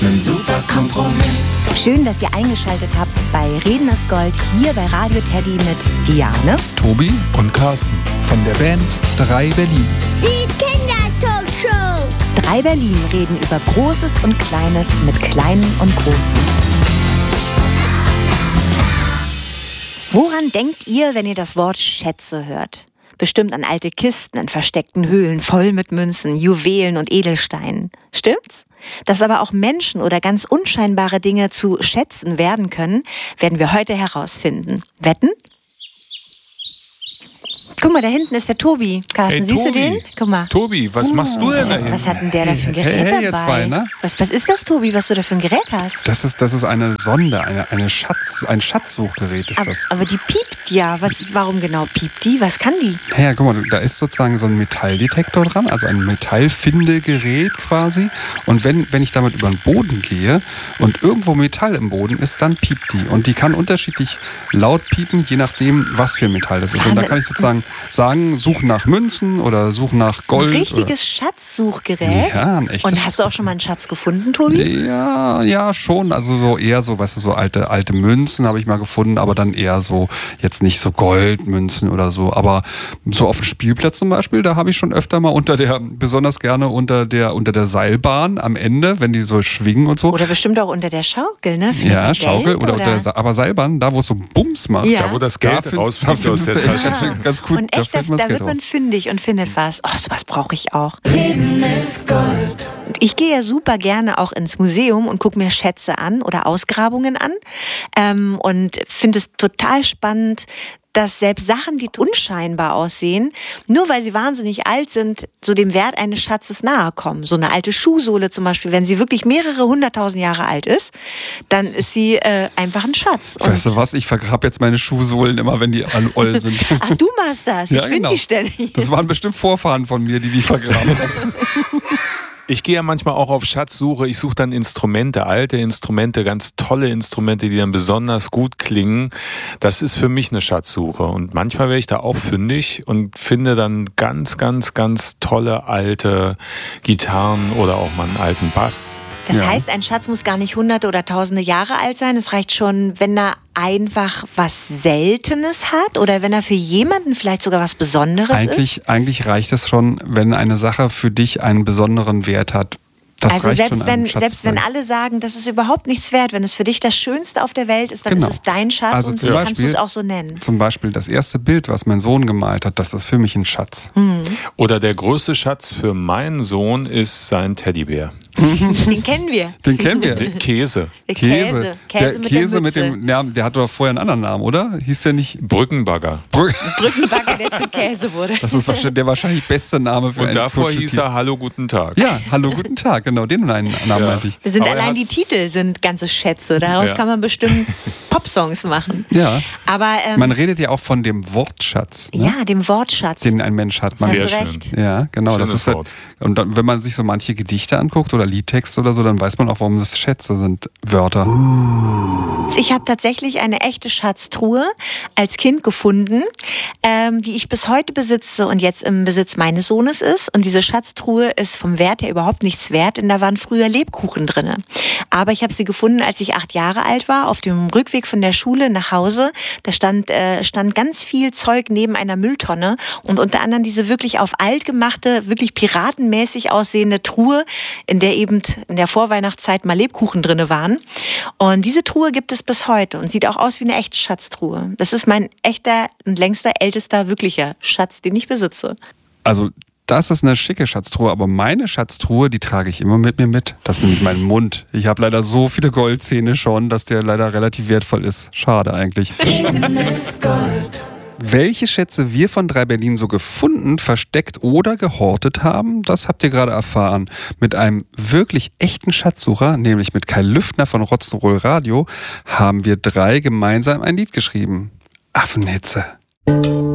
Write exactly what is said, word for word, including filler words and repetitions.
Ein super Kompromiss. Schön, dass ihr eingeschaltet habt bei Reden ist Gold hier bei Radio Teddy mit Diane, Tobi und Carsten von der Band drei Berlin. Die Kindertalkshow. drei Berlin reden über Großes und Kleines mit Kleinen und Großen. Woran denkt ihr, wenn ihr das Wort Schätze hört? Bestimmt an alte Kisten in versteckten Höhlen voll mit Münzen, Juwelen und Edelsteinen. Stimmt's? Dass aber auch Menschen oder ganz unscheinbare Dinge zu Schätzen werden können, werden wir heute herausfinden. Wetten? Guck mal, da hinten ist der Tobi. Carsten, Hey, siehst Tobi. du den? Guck mal. Tobi, was machst du denn Was da hat, hinten? was hat denn der da für ein Gerät Hey, hey, ihr dabei? zwei, ne? was, was ist das, Tobi, was du da für ein Gerät hast? Das ist, das ist eine Sonde, eine, eine Schatz, ein Schatzsuchgerät ist Aber, das. aber die piept ja. Was, warum genau piept die? Was kann die? Ja, guck mal, da ist sozusagen so ein Metalldetektor dran, also ein Metallfindegerät quasi. Und wenn, wenn ich damit über den Boden gehe und irgendwo Metall im Boden ist, dann piept die. Und die kann unterschiedlich laut piepen, je nachdem, was für Metall das ist. Und da kann ich sozusagen sagen, suchen nach Münzen oder suchen nach Gold. Ein richtiges Schatzsuchgerät? Ja, ein echtes Und hast du auch schon mal einen Schatz gefunden, Tobi? Ja, ja, schon. Also so eher so, weißt du, so alte, alte Münzen habe ich mal gefunden, aber dann eher so, jetzt nicht so Goldmünzen oder so. Aber so auf dem Spielplatz zum Beispiel, da habe ich schon öfter mal unter der, besonders gerne unter der, unter der Seilbahn am Ende, wenn die so schwingen und so. Oder bestimmt auch unter der Schaukel, ne? Findet Ja, man Schaukel Geld, oder, unter der, aber Seilbahn, da wo es so Bums macht. Ja. Da, wo das Da Geld findest, da rausfliegt aus findest der du echt Tasche. ganz gut. Und da echt, da, fällt man das da Geld wird man raus. fündig und findet was. Oh, sowas brauche ich auch. Reden ist Gold. Ich gehe ja super gerne auch ins Museum und gucke mir Schätze an oder Ausgrabungen an ähm, und finde es total spannend, dass selbst Sachen, die unscheinbar aussehen, nur weil sie wahnsinnig alt sind, so dem Wert eines Schatzes nahe kommen. So eine alte Schuhsohle zum Beispiel, wenn sie wirklich mehrere hunderttausend Jahre alt ist, dann ist sie äh, einfach ein Schatz. Und Weißt du was, ich vergrabe jetzt meine Schuhsohlen immer, wenn die alle oll sind. ach, du machst das. Ja, Ich finde genau. die ständig. Das waren bestimmt Vorfahren von mir, die die vergraben haben. Ich gehe ja manchmal auch auf Schatzsuche. Ich suche dann Instrumente, alte Instrumente, ganz tolle Instrumente, die dann besonders gut klingen. Das ist für mich eine Schatzsuche. Und manchmal werde ich da auch fündig und finde dann ganz, ganz, ganz tolle alte Gitarren oder auch mal einen alten Bass. Das Ja. heißt, ein Schatz muss gar nicht hunderte oder tausende Jahre alt sein. Es reicht schon, wenn er einfach was Seltenes hat oder wenn er für jemanden vielleicht sogar was Besonderes ist. Eigentlich, eigentlich reicht es schon, wenn eine Sache für dich einen besonderen Wert hat. Das Also reicht selbst schon, wenn, einen Schatz selbst zu wenn sein. alle sagen, das ist überhaupt nichts wert, wenn es für dich das Schönste auf der Welt ist, dann Genau. ist es dein Schatz Also und zum so kannst Beispiel- du es auch so nennen. Zum Beispiel das erste Bild, was mein Sohn gemalt hat, das ist für mich ein Schatz. Oder der größte Schatz für meinen Sohn ist sein Teddybär. Den kennen wir. Den kennen wir. Der Käse. Der Käse. Käse der mit Käse der mit Mütze. dem, ja, der hatte doch vorher einen anderen Namen, oder? Hieß der nicht? Brückenbagger. Brück- Brückenbagger, der zu Käse wurde. Das ist wahrscheinlich der wahrscheinlich beste Name für Und ein davor Kuscheltier. hieß er Hallo, guten Tag. Ja, hallo, guten Tag, genau, den Namen Ja. meinte ich. Das sind Aber er allein hat- die Titel sind ganze Schätze. Daraus Ja. kann man bestimmt Popsongs machen. Ja, Aber ähm, man redet ja auch von dem Wortschatz, ne? ja, dem Wortschatz. Den ein Mensch hat. Man, Hast Sehr du schön. recht. ja, genau. Das Schönes ist halt, Wort. und dann, wenn man sich so manche Gedichte anguckt oder Liedtexte oder so, dann weiß man auch, warum das Schätze sind, Wörter. Ich habe tatsächlich eine echte Schatztruhe als Kind gefunden, ähm, die ich bis heute besitze und jetzt im Besitz meines Sohnes ist. Und diese Schatztruhe ist vom Wert her überhaupt nichts wert, denn da waren früher Lebkuchen drinne. Aber ich habe sie gefunden, als ich acht Jahre alt war, auf dem Rückweg von der Schule nach Hause. Da stand, äh, stand ganz viel Zeug neben einer Mülltonne und unter anderem diese wirklich auf alt gemachte, wirklich piratenmäßig aussehende Truhe, in der eben in der Vorweihnachtszeit mal Lebkuchen drinne waren. Und diese Truhe gibt es bis heute und sieht auch aus wie eine echte Schatztruhe. Das ist mein echter und längster, ältester, wirklicher Schatz, den ich besitze. Also das ist eine schicke Schatztruhe, aber meine Schatztruhe, die trage ich immer mit mir mit. Das ist nämlich mein Mund. Ich habe leider so viele Goldzähne schon, dass der leider relativ wertvoll ist. Schade eigentlich. Reden ist Gold. Welche Schätze wir von drei Berlin so gefunden, versteckt oder gehortet haben, das habt ihr gerade erfahren. Mit einem wirklich echten Schatzsucher, nämlich mit Kai Lüftner von Rock'n'Roll Radio, haben wir drei gemeinsam ein Lied geschrieben. Affenhitze.